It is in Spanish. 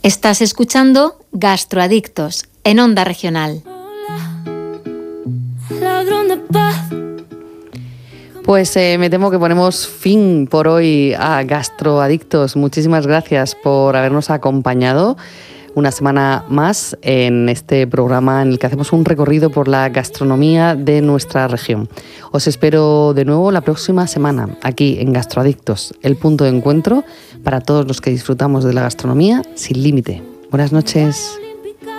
Estás escuchando Gastroadictos en Onda Regional. Pues me temo que ponemos fin por hoy a Gastroadictos. Muchísimas gracias por habernos acompañado una semana más en este programa en el que hacemos un recorrido por la gastronomía de nuestra región. Os espero de nuevo la próxima semana aquí en Gastroadictos, el punto de encuentro para todos los que disfrutamos de la gastronomía sin límite. Buenas noches.